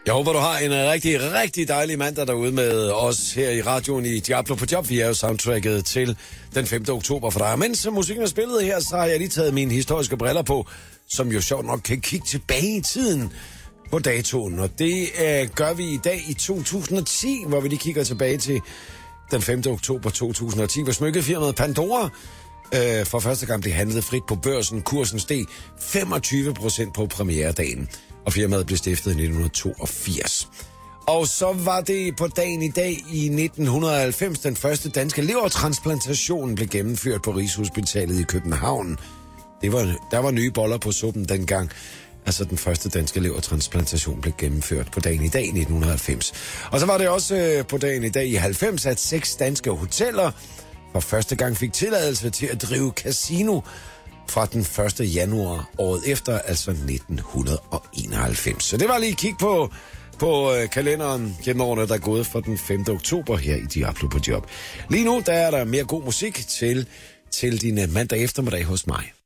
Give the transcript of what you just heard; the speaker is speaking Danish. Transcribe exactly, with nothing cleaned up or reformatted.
Jeg håber, du har en rigtig, rigtig dejlig mandag derude med os her i radioen i Diablo på Job. Vi er jo soundtracket til den femte oktober for dig. Mens musikken er spillet her, så har jeg lige taget mine historiske briller på, som jo sjovt nok kan kigge tilbage i tiden på datoen. Og det øh, gør vi i dag i to tusind og ti, hvor vi lige kigger tilbage til den femte oktober to tusind og ti, hvor smykkefirmaet Pandora øh, for første gang blev handlet frit på børsen. Kursen steg femogtyve procent på premieredagen, og firmaet blev stiftet i nitten toogfirs. Og så var det på dagen i dag i nitten halvfems, den første danske levertransplantation blev gennemført på Rigshospitalet i København. Det var, der var nye boller på suppen dengang. Altså den første danske levertransplantation blev gennemført på dagen i dag i nitten halvfems. Og så var det også øh, på dagen i dag i halvfems, at seks danske hoteller for første gang fik tilladelse til at drive casino fra den første januar året efter, altså nitten enoghalvfems. Så det var lige kig på, på øh, kalenderen gennem årene, der er gået for den femte oktober her i Diablo på Job. Lige nu der er der mere god musik til, til din mandag eftermiddag hos mig.